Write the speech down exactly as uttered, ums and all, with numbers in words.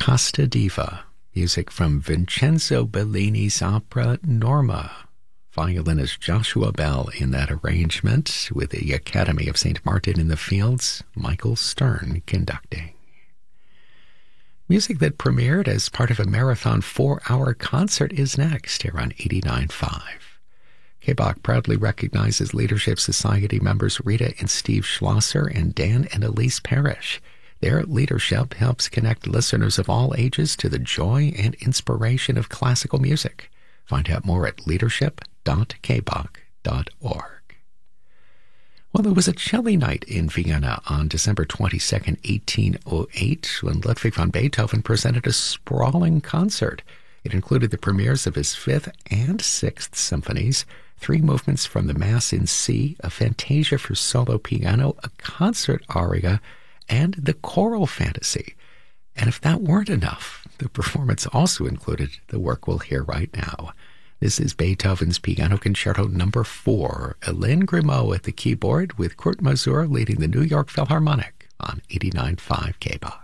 Costa Diva, music from Vincenzo Bellini's opera Norma. Violinist Joshua Bell in that arrangement, with the Academy of Saint Martin in the Fields, Michael Stern conducting. Music that premiered as part of a marathon four-hour concert is next here on eighty-nine point five. K B O C proudly recognizes Leadership Society members Rita and Steve Schlosser and Dan and Elise Parrish. Their leadership helps connect listeners of all ages to the joy and inspiration of classical music. Find out more at leadership dot k b o c dot org. Well, it was a chilly night in Vienna on December twenty-second, eighteen oh eight, when Ludwig van Beethoven presented a sprawling concert. It included the premieres of his Fifth and Sixth Symphonies, three movements from the Mass in C, a Fantasia for solo piano, a concert aria, and the choral fantasy. And if that weren't enough, the performance also included the work we'll hear right now. This is Beethoven's Piano Concerto Number four, Hélène Grimaud at the keyboard, with Kurt Masur leading the New York Philharmonic on eighty-nine point five K B O C.